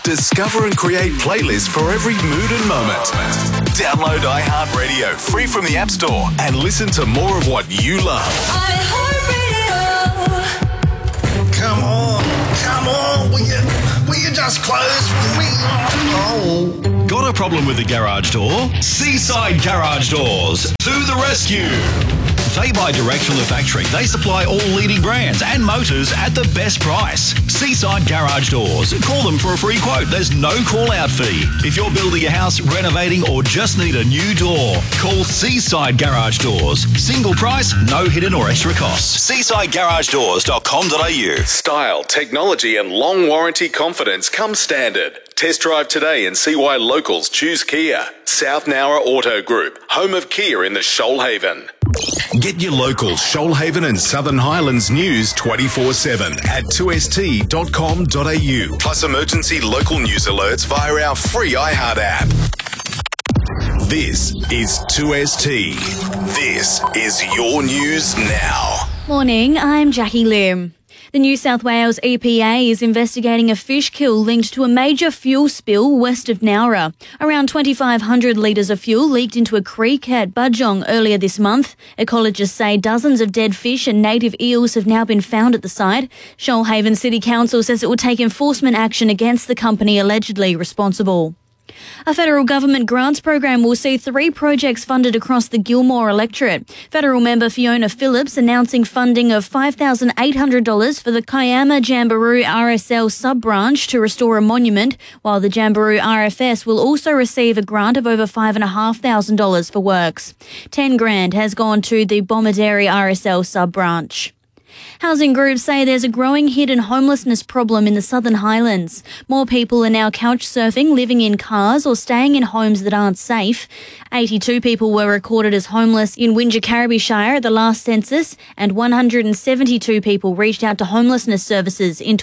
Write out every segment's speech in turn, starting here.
Discover and create playlists for every mood and moment. Download iHeartRadio free from the App Store and listen to more of what you love. iHeartRadio. Come on. Will you just close for me? Oh. Got a problem with the garage door? Seaside Garage Doors to the rescue. They buy direct from the factory. They supply all leading brands and motors at the best price. Seaside Garage Doors. Call them for a free quote. There's no call-out fee. If you're building a house, renovating, or just need a new door, call Seaside Garage Doors. Single price, no hidden or extra costs. SeasideGarageDoors.com.au. Style, technology, and long warranty confidence come standard. Test drive today and see why locals choose Kia. South Nowra Auto Group, home of Kia in the Shoalhaven. Get your local Shoalhaven and Southern Highlands news 24/7 at 2st.com.au. Plus emergency local news alerts via our free iHeart app. This is 2ST. This is your news now. Morning, I'm Jackie Lim. The New South Wales EPA is investigating a fish kill linked to a major fuel spill west of Nowra. Around 2,500 litres of fuel leaked into a creek at Budjong earlier this month. Ecologists say dozens of dead fish and native eels have now been found at the site. Shoalhaven City Council says it will take enforcement action against the company allegedly responsible. A federal government grants program will see 3 projects funded across the Gilmore electorate. Federal member Fiona Phillips announcing funding of $5,800 for the Kiama Jamberoo RSL sub-branch to restore a monument, while the Jamberoo RFS will also receive a grant of over $5,500 for works. $10,000 has gone to the Bomaderry RSL sub-branch. Housing groups say there's a growing hidden homelessness problem in the Southern Highlands. More people are now couch surfing, living in cars or staying in homes that aren't safe. 82 people were recorded as homeless in Wingecarribee Shire at the last census, and 172 people reached out to homelessness services in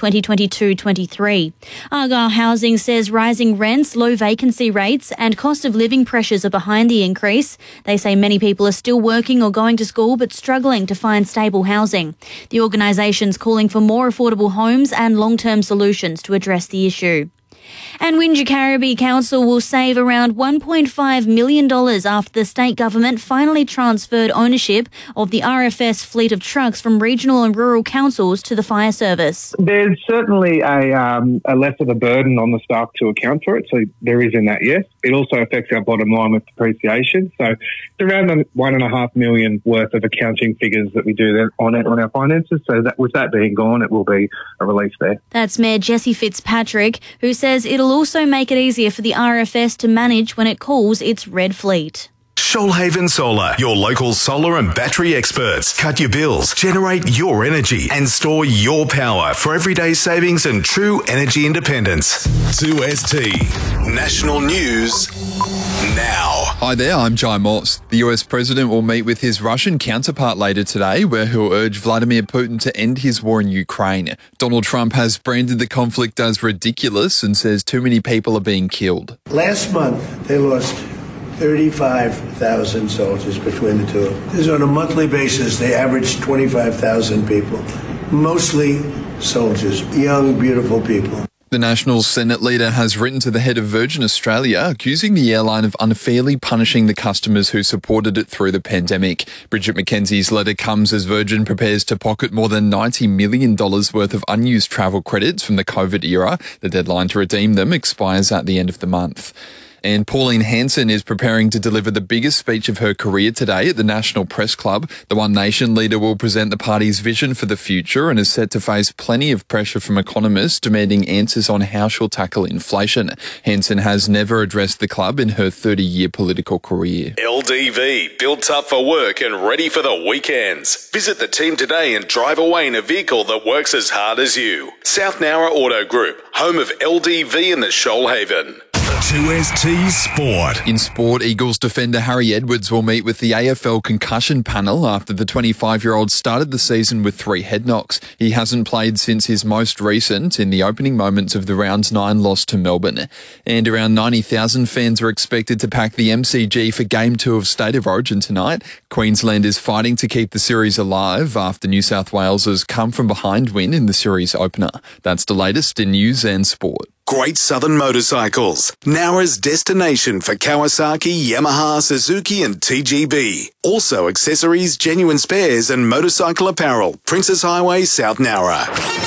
2022-23. Argyle Housing says rising rents, low vacancy rates and cost of living pressures are behind the increase. They say many people are still working or going to school but struggling to find stable housing. The organisation's calling for more affordable homes and long-term solutions to address the issue. And Wingecarribee Council will save around $1.5 million after the state government finally transferred ownership of the RFS fleet of trucks from regional and rural councils to the fire service. There's certainly a less of a burden on the staff to account for it, so there is in that, yes. It also affects our bottom line with depreciation, so it's around $1.5 million worth of accounting figures that we do on our finances, so that with that being gone, it will be a relief there. That's Mayor Jessie Fitzpatrick, who says it'll also make it easier for the RFS to manage when it calls its red fleet. Shoalhaven Solar, your local solar and battery experts. Cut your bills, generate your energy and store your power for everyday savings and true energy independence. 2ST National News Now. Hi there, I'm Jai Moss. The US president will meet with his Russian counterpart later today, where he'll urge Vladimir Putin to end his war in Ukraine. Donald Trump has branded the conflict as ridiculous and says too many people are being killed. Last month, they lost 35,000 soldiers between the two of them. This is on a monthly basis. They averaged 25,000 people, mostly soldiers, young, beautiful people. The National Senate leader has written to the head of Virgin Australia, accusing the airline of unfairly punishing the customers who supported it through the pandemic. Bridget McKenzie's letter comes as Virgin prepares to pocket more than $90 million worth of unused travel credits from the COVID era. The deadline to redeem them expires at the end of the month. And Pauline Hanson is preparing to deliver the biggest speech of her career today at the National Press Club. The One Nation leader will present the party's vision for the future and is set to face plenty of pressure from economists demanding answers on how she'll tackle inflation. Hanson has never addressed the club in her 30-year political career. LDV, built up for work and ready for the weekends. Visit the team today and drive away in a vehicle that works as hard as you. South Nowra Auto Group, home of LDV in the Shoalhaven. 2ST Sport. In sport, Eagles defender Harry Edwards will meet with the AFL concussion panel after the 25-year-old started the season with 3 head knocks. He hasn't played since his most recent in the opening moments of the Round 9 loss to Melbourne. And around 90,000 fans are expected to pack the MCG for Game 2 of State of Origin tonight. Queensland is fighting to keep the series alive after New South Wales's come-from-behind win in the series opener. That's the latest in news and sport. Great Southern Motorcycles, Nowra's destination for Kawasaki, Yamaha, Suzuki and TGB. Also accessories, genuine spares and motorcycle apparel. Princess Highway, South Nowra.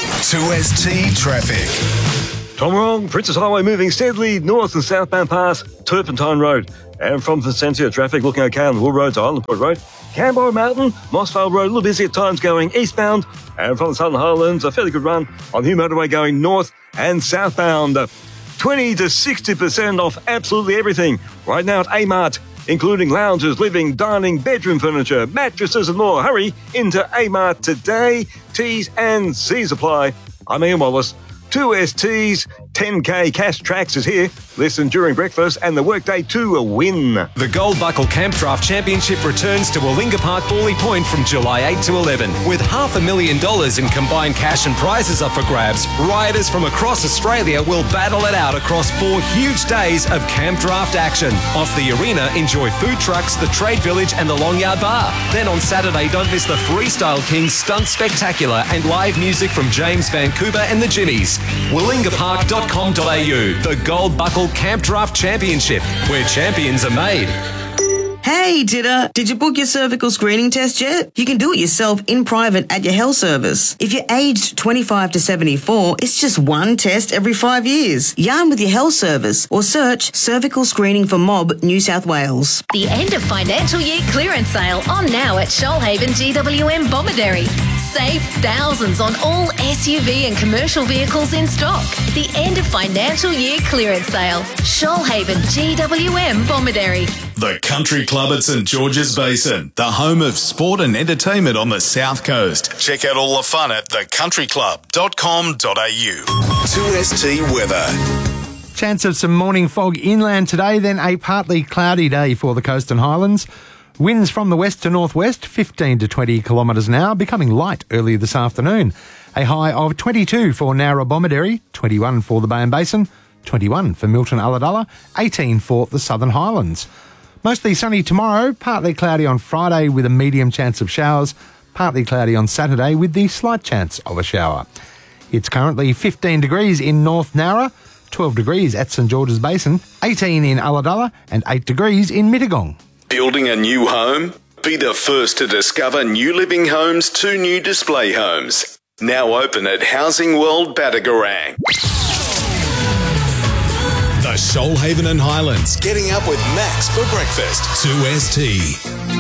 2ST Traffic. Tom Wrong, Princess Highway moving steadily north and southbound past Turpentine Road. And from Vicentia, traffic looking okay on the Wool Road to Island Port Road. Canberra Mountain, Mossvale Road, a little busy at times going eastbound. And from the Southern Highlands, a fairly good run on the motorway going north and southbound. 20 to 60% off absolutely everything right now at Amart, including lounges, living, dining, bedroom furniture, mattresses and more. Hurry into Amart today. T's and C's apply. I'm Ian Wallace. 2ST's 10K Cash Tracks is here. Listen during breakfast and the workday to a win. The Gold Buckle Camp Draft Championship returns to Warlinga Park Bawley Point from July 8 to 11. With $500,000 in combined cash and prizes up for grabs, riders from across Australia will battle it out across 4 huge days of camp draft action. Off the arena, enjoy food trucks, the Trade Village and the Long Yard Bar. Then on Saturday, don't miss the Freestyle Kings Stunt Spectacular and live music from James Vancouver and the Jimmies. Warlingapark.com.au, the Gold Buckle Camp Draft Championship, where champions are made. Hey, Titter, did you book your cervical screening test yet? You can do it yourself in private at your health service. If you're aged 25 to 74, it's just one test every 5 years. Yarn with your health service or search cervical screening for Mob, New South Wales. The end of financial year clearance sale on now at Shoalhaven GWM Bomaderry. Save thousands on all SUV and commercial vehicles in stock. The end of financial year clearance sale. Shoalhaven GWM Bomaderry. The Country Club at St George's Basin, the home of sport and entertainment on the South Coast. Check out all the fun at thecountryclub.com.au. 2ST weather. Chance of some morning fog inland today, then a partly cloudy day for the coast and highlands. Winds from the west to northwest, 15 to 20 kilometres an hour, becoming light early this afternoon. A high of 22 for Nowra Bomaderry, 21 for the Bay and Basin, 21 for Milton Ulladulla, 18 for the Southern Highlands. Mostly sunny tomorrow, partly cloudy on Friday with a medium chance of showers, partly cloudy on Saturday with the slight chance of a shower. It's currently 15 degrees in North Nowra, 12 degrees at St George's Basin, 18 in Ulladulla and 8 degrees in Mittagong. Building a new home? Be the first to discover New Living Homes' 2 new display homes. Now open at Housing World Batagaran. The Shoalhaven and Highlands, getting up with Max for breakfast. 2ST.